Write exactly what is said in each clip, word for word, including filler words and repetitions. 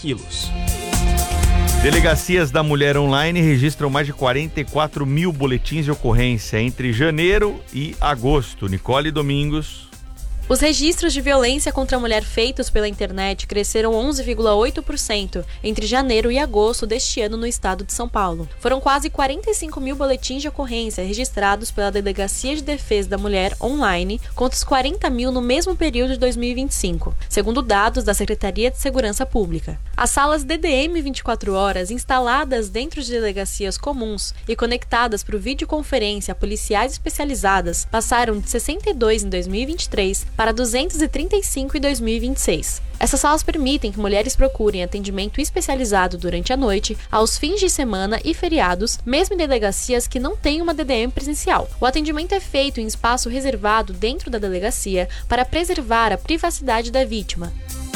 quilos. Delegacias da Mulher Online registram mais de quarenta e quatro mil boletins de ocorrência entre janeiro e agosto. Nicole Domingos. Os registros de violência contra a mulher feitos pela internet cresceram onze vírgula oito por cento entre janeiro e agosto deste ano no estado de São Paulo. Foram quase quarenta e cinco mil boletins de ocorrência registrados pela Delegacia de Defesa da Mulher Online contra os quarenta mil no mesmo período de dois mil e vinte e cinco, segundo dados da Secretaria de Segurança Pública. As salas D D M vinte e quatro horas instaladas dentro de delegacias comuns e conectadas por videoconferência a policiais especializadas passaram de sessenta e dois em dois mil e vinte e três para duzentos e trinta e cinco em dois mil e vinte e seis. Essas salas permitem que mulheres procurem atendimento especializado durante a noite, aos fins de semana e feriados, mesmo em delegacias que não têm uma D D M presencial. O atendimento é feito em espaço reservado dentro da delegacia para preservar a privacidade da vítima.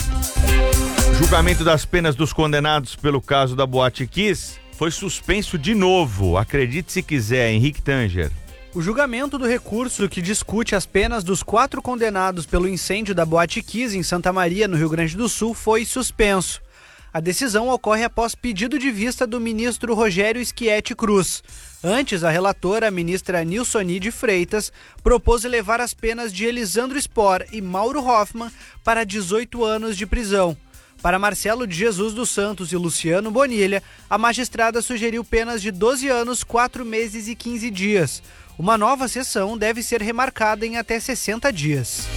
Julgamento das penas dos condenados pelo caso da Boate Kiss foi suspenso de novo. Acredite se quiser, Henrique Tanger. O julgamento do recurso que discute as penas dos quatro condenados pelo incêndio da Boate Kiss em Santa Maria, no Rio Grande do Sul, foi suspenso. A decisão ocorre após pedido de vista do ministro Rogério Schietti Cruz. Antes, a relatora, a ministra Nilsoni de Freitas, propôs elevar as penas de Elisandro Spor e Mauro Hoffman para dezoito anos de prisão. Para Marcelo de Jesus dos Santos e Luciano Bonilha, a magistrada sugeriu penas de doze anos, quatro meses e quinze dias. Uma nova sessão deve ser remarcada em até sessenta dias.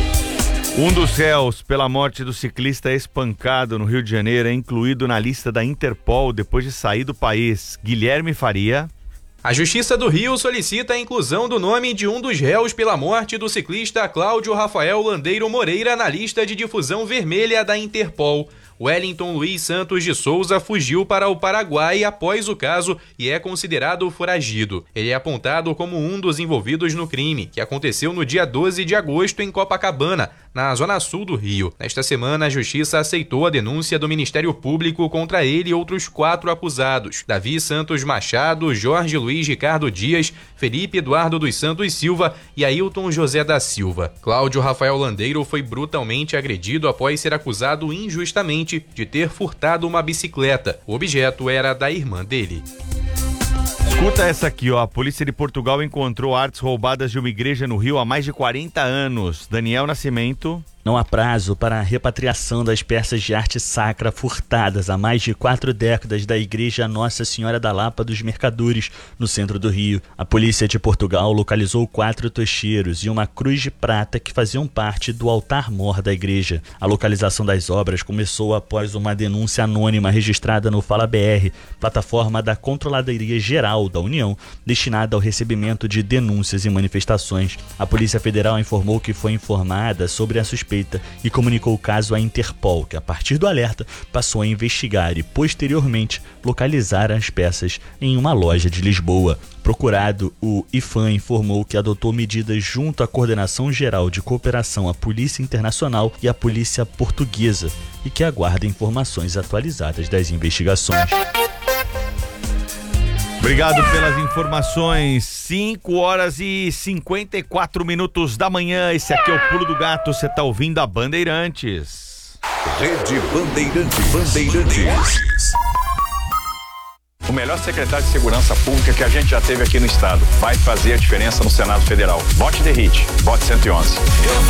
Um dos réus pela morte do ciclista espancado no Rio de Janeiro é incluído na lista da Interpol depois de sair do país. Guilherme Faria. A Justiça do Rio solicita a inclusão do nome de um dos réus pela morte do ciclista Cláudio Rafael Landeiro Moreira na lista de difusão vermelha da Interpol. Wellington Luiz Santos de Souza fugiu para o Paraguai após o caso e é considerado foragido. Ele é apontado como um dos envolvidos no crime, que aconteceu no dia doze de agosto em Copacabana, na zona sul do Rio. Nesta semana, a Justiça aceitou a denúncia do Ministério Público contra ele e outros quatro acusados: Davi Santos Machado, Jorge Luiz Ricardo Dias, Felipe Eduardo dos Santos Silva e Ailton José da Silva. Cláudio Rafael Landeiro foi brutalmente agredido após ser acusado injustamente de ter furtado uma bicicleta. O objeto era da irmã dele. Escuta essa aqui, ó. A polícia de Portugal encontrou artes roubadas de uma igreja no Rio há mais de quarenta anos. Daniel Nascimento. Não há prazo para a repatriação das peças de arte sacra furtadas há mais de quatro décadas da Igreja Nossa Senhora da Lapa dos Mercadores, no centro do Rio. A polícia de Portugal localizou quatro tocheiros e uma cruz de prata que faziam parte do altar-mor da igreja. A localização das obras começou após uma denúncia anônima registrada no Fala B R, plataforma da Controladoria Geral da União, destinada ao recebimento de denúncias e manifestações. A Polícia Federal informou que foi informada sobre a suspeita e comunicou o caso à Interpol, que a partir do alerta passou a investigar e posteriormente localizar as peças em uma loja de Lisboa. Procurado, o IFAM informou que adotou medidas junto à Coordenação Geral de Cooperação à Polícia Internacional e à Polícia Portuguesa e que aguarda informações atualizadas das investigações. Obrigado pelas informações. cinco horas e cinquenta e quatro minutos da manhã. Esse aqui é o Pulo do Gato. Você tá ouvindo a Bandeirantes. Rede Bandeirantes. Bandeirantes. O melhor secretário de Segurança Pública que a gente já teve aqui no estado. Vai fazer a diferença no Senado Federal. Vote D E R I T. Vote cento e onze.